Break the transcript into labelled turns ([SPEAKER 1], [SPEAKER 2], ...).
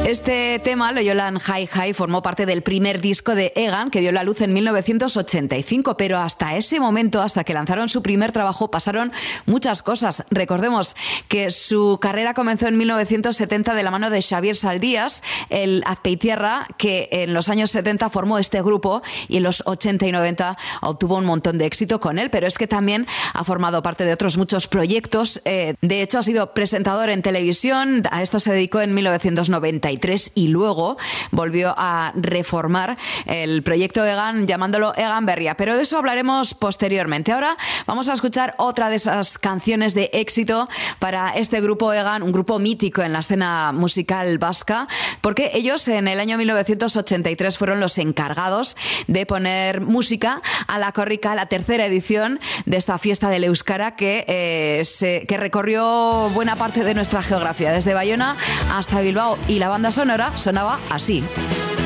[SPEAKER 1] Este tema, Loyolan Hi Hi, formó parte del primer disco de Egan, que dio la luz en 1985, pero hasta ese momento, hasta que lanzaron su primer trabajo, pasaron muchas cosas. Recordemos que su carrera comenzó en 1970 de la mano de Xavier Saldías, el azpeitierra, que en los años 70 formó este grupo y en los 80 y 90 obtuvo un montón de éxito con él, pero es que también ha formado parte de otros muchos proyectos. De hecho, ha sido presentador en televisión, a esto se dedicó en 1993 y luego volvió a reformar el proyecto Egan llamándolo Egan Berria, pero de eso hablaremos posteriormente. Ahora vamos a escuchar otra de esas canciones de éxito para este grupo Egan, un grupo mítico en la escena musical vasca, porque ellos en el año 1983 fueron los encargados de poner música a la Korrika, la tercera edición de esta fiesta del Euskara que recorrió buena parte de nuestra geografía, desde Bayona hasta Bilbao, y la banda sonora sonaba así.